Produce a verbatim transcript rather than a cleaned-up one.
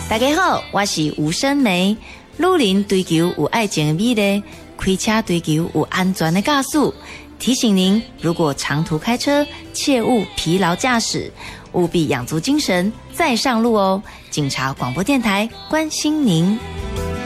大家好，我是吴声梅。女人追求有爱情的美丽，开车追求有安全的驾驶。提醒您，如果长途开车，切勿疲劳驾驶，务必养足精神再上路哦。警察广播电台关心您。